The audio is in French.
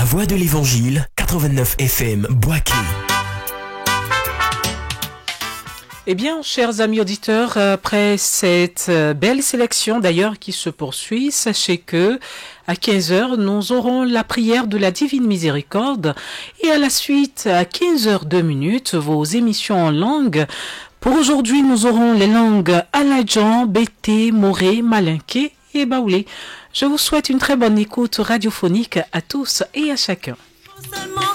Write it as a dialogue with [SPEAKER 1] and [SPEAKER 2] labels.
[SPEAKER 1] voix de l'Évangile, 89 FM, Boaké.
[SPEAKER 2] Eh bien, chers amis auditeurs, après cette belle sélection d'ailleurs qui se poursuit, sachez que à 15h, nous aurons la prière de la Divine Miséricorde et à la suite, à 15h02, vos émissions en langue. Pour aujourd'hui, nous aurons les langues Aladjan, Bété, Moré, Malinké et Baoulé. Je vous souhaite une très bonne écoute radiophonique à tous et à chacun.